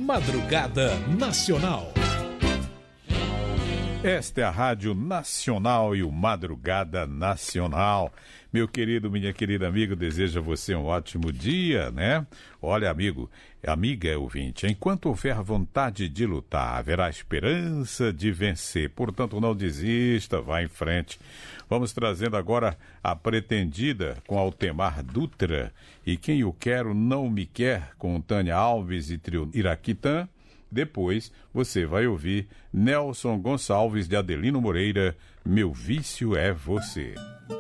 Madrugada Nacional. Esta é a Rádio Nacional e o Madrugada Nacional. Meu querido, minha querida amiga, desejo a você um ótimo dia, né? Olha, amigo, amiga ouvinte, enquanto houver vontade de lutar, haverá esperança de vencer. Portanto, não desista, vá em frente. Vamos trazendo agora a Pretendida com Altemar Dutra e Quem Eu Quero Não Me Quer com Tânia Alves e trio Iraquitã. Depois você vai ouvir Nelson Gonçalves de Adelino Moreira, Meu Vício é Você.